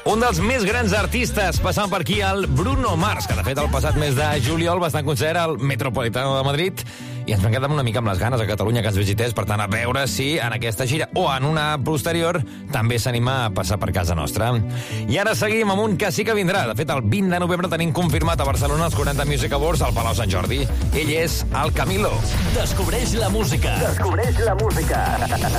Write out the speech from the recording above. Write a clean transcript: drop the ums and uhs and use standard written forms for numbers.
Un dels més grans artistes passant per aquí, el Bruno Mars, que de fet el passat mes de juliol va estar en concert al Metropolitano de Madrid i ens vam quedar una mica amb les ganes a Catalunya que ens visités, per tant, a veure si en aquesta gira o en una posterior també s'anima a passar per casa nostra. I ara seguim amb un que sí que vindrà. De fet, el 20 de novembre tenim confirmat a Barcelona els 40 Music Awards al Palau Sant Jordi. Ell és el Camilo. Descobreix la música. Descobreix la música.